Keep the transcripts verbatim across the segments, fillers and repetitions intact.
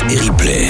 et replay.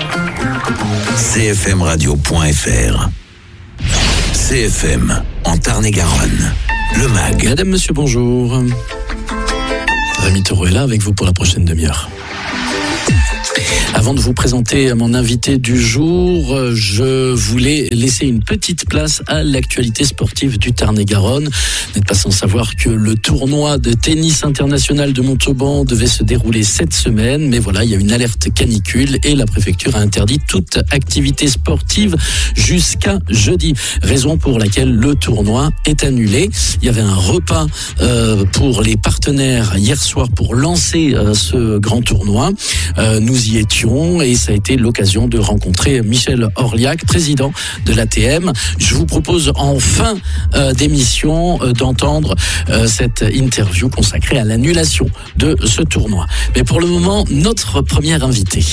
c f m radio point f r. C F M, en Tarn-et-Garonne. Le M A G. Madame, monsieur, bonjour. Rémi Taureau est là avec vous pour la prochaine demi-heure. Avant de vous présenter mon invité du jour, je voulais laisser une petite place à l'actualité sportive du Tarn-et-Garonne. Vous n'êtes pas sans savoir que le tournoi de tennis international de Montauban devait se dérouler cette semaine, mais voilà, il y a une alerte canicule et la préfecture a interdit toute activité sportive jusqu'à jeudi. Raison pour laquelle le tournoi est annulé. Il y avait un repas euh, pour les partenaires hier soir pour lancer euh, ce grand tournoi. Euh, nous y étions et ça a été l'occasion de rencontrer Michel Orliac, président de l'A T M. Je vous propose en fin euh, d'émission euh, d'entendre euh, cette interview consacrée à l'annulation de ce tournoi. Mais pour le moment, notre première invitée.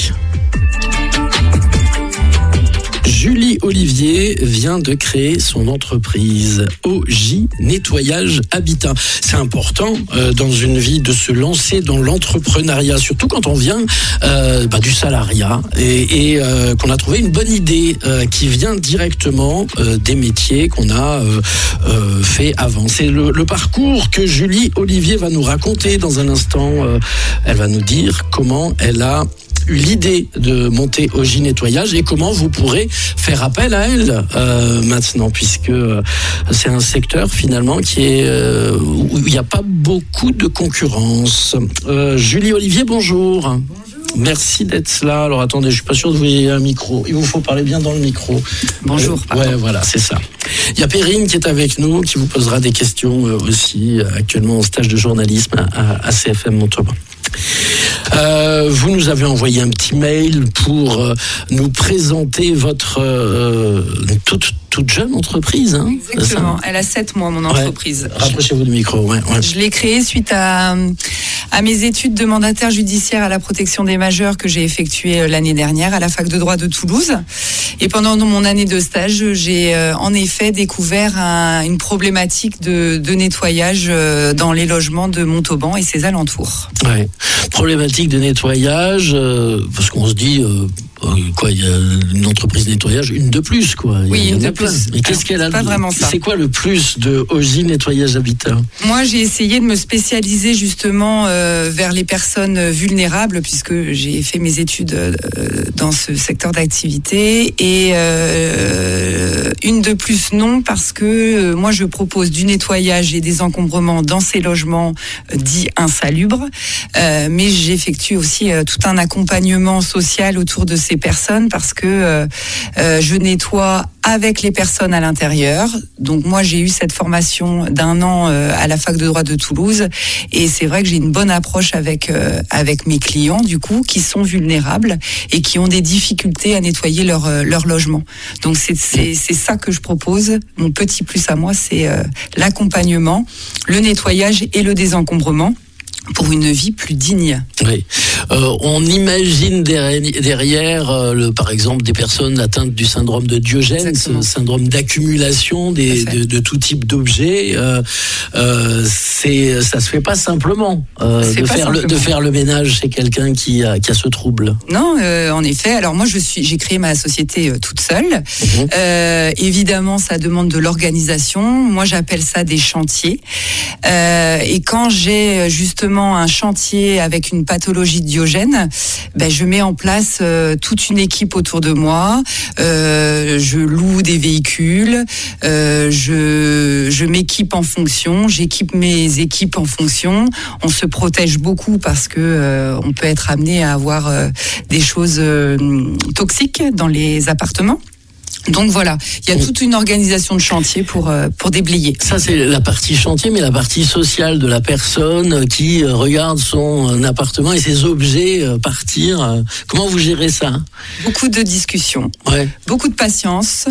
Julie Olivier vient de créer son entreprise O J Nettoyage Habitat. C'est important euh, dans une vie de se lancer dans l'entrepreneuriat, surtout quand on vient euh, bah, du salariat et, et euh, qu'on a trouvé une bonne idée euh, qui vient directement euh, des métiers qu'on a euh, euh, fait avant. C'est le, le parcours que Julie Olivier va nous raconter dans un instant. Euh, elle va nous dire comment elle a eu l'idée de monter O J Nettoyage et comment vous pourrez faire appel à elle euh, maintenant, puisque euh, c'est un secteur finalement qui est euh, où il n'y a pas beaucoup de concurrence. Euh, Julie Olivier, bonjour. Bonjour. Merci d'être là. Alors attendez, je suis pas sûr de vous ayez un micro. Il vous faut parler bien dans le micro. Bonjour. Euh, ouais, voilà, c'est ça. Il y a Perrine qui est avec nous, qui vous posera des questions euh, aussi, actuellement en stage de journalisme à, à C F M Montauban. Euh, vous nous avez envoyé un petit mail pour euh, nous présenter votre euh, toute, toute jeune entreprise. Hein, exactement, elle a sept mois mon entreprise. Ouais. Rapprochez-vous du micro. Ouais, ouais. Je l'ai créée suite à, à mes études de mandataire judiciaire à la protection des majeurs que j'ai effectuées l'année dernière à la fac de droit de Toulouse. Et pendant mon année de stage, j'ai euh, en effet découvert un, une problématique de, de nettoyage euh, dans les logements de Montauban et ses alentours. Ouais. Problématique de nettoyage, euh, parce qu'on se dit, euh, quoi, il y a une entreprise de nettoyage, une de plus, quoi. Oui, une de plus. plus. Mais qu'est-ce qu'elle a? Pas vraiment ça. C'est quoi le plus de O J Nettoyage Habitat? Moi, j'ai essayé de me spécialiser justement euh, vers les personnes vulnérables, puisque j'ai fait mes études euh, dans ce secteur d'activité. Et euh, une de plus, non, parce que euh, moi, je propose du nettoyage et des encombrements dans ces logements euh, dits insalubres. Euh, mais j'effectue aussi euh, tout un accompagnement social autour de ces personnes parce que euh, euh, je nettoie avec les personnes à l'intérieur. Donc moi j'ai eu cette formation d'un an euh, à la fac de droit de Toulouse et c'est vrai que j'ai une bonne approche avec euh, avec mes clients du coup qui sont vulnérables et qui ont des difficultés à nettoyer leur euh, leur logement. Donc c'est c'est c'est ça que je propose. Mon petit plus à moi c'est euh, l'accompagnement, le nettoyage et le désencombrement pour une vie plus digne. Oui. Euh, on imagine derrière, euh, le, par exemple, des personnes atteintes du syndrome de Diogène, Exactement. ce syndrome d'accumulation des, de, de tout type d'objets. Euh, euh, c'est, ça se fait pas simplement euh, de, pas faire simplement. Le, de faire le ménage chez quelqu'un qui a, qui a ce trouble. Non, euh, en effet. Alors moi, je suis, j'ai créé ma société euh, toute seule. Mmh. Euh, évidemment, ça demande de l'organisation. Moi, j'appelle ça des chantiers. Euh, et quand j'ai justement un chantier avec une pathologie de Diogène, ben je mets en place euh, toute une équipe autour de moi. Euh, je loue des véhicules, euh, je, je m'équipe en fonction, j'équipe mes équipes en fonction. On se protège beaucoup parce que euh, on peut être amené à avoir euh, des choses euh, toxiques dans les appartements. Donc voilà, il y a toute une organisation de chantier pour euh, pour déblayer. Ça c'est la partie chantier, mais la partie sociale de la personne qui euh, regarde son euh, appartement et ses objets euh, partir. Euh, comment vous gérez ça? Beaucoup de discussions, ouais. beaucoup de patience,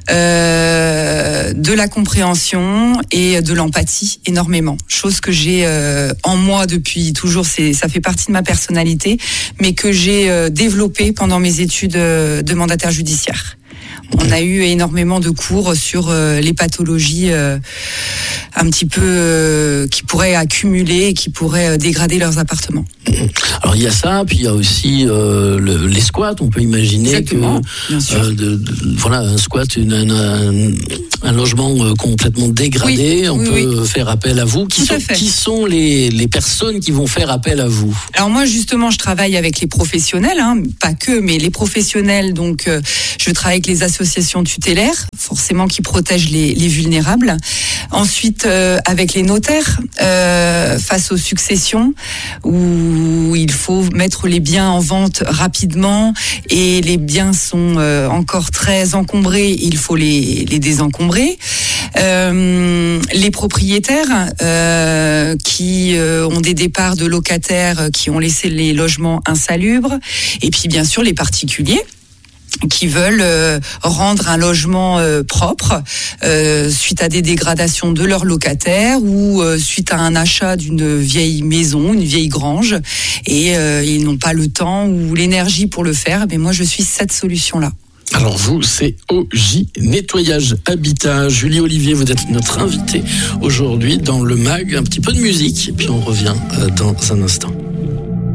euh, de la compréhension et de l'empathie énormément. Chose que j'ai euh, en moi depuis toujours, c'est ça fait partie de ma personnalité, mais que j'ai euh, développée pendant mes études de mandataire judiciaire. On a eu énormément de cours sur euh, les pathologies euh, un petit peu euh, qui pourraient accumuler, qui pourraient euh, dégrader leurs appartements. Alors il y a ça, puis il y a aussi euh, le, les squats. On peut imaginer Exactement, que bien sûr. Euh, de, de, voilà, un squat, une, un, un logement euh, complètement dégradé. Oui, on oui, peut oui. faire appel à vous. Qui Tout sont, à fait. qui sont les, les personnes qui vont faire appel à vous? Alors moi justement, je travaille avec les professionnels, hein, pas que, mais les professionnels. Donc euh, je travaille avec les associations tutélaires, forcément qui protègent les, les vulnérables. Ensuite euh, avec les notaires euh, face aux successions où il faut mettre les biens en vente rapidement et les biens sont euh, encore très encombrés, il faut les, les désencombrer. Euh, les propriétaires euh, qui euh, ont des départs de locataires qui ont laissé les logements insalubres, et puis bien sûr les particuliers qui veulent euh, rendre un logement euh, propre euh, suite à des dégradations de leurs locataires ou euh, suite à un achat d'une vieille maison, une vieille grange, et euh, ils n'ont pas le temps ou l'énergie pour le faire. Mais moi, je suis cette solution-là. Alors vous, c'est O J Nettoyage Habitat. Julie Olivier, vous êtes notre invitée aujourd'hui dans le mag. Un petit peu de musique, et puis on revient dans un instant.